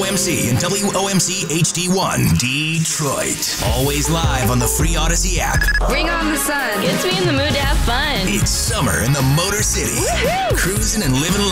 WOMC and WOMC HD1 Detroit. Always live on the free Odyssey app. Bring on the sun. Gets me in the mood to have fun. It's summer in the Motor City. Woohoo! Cruising and living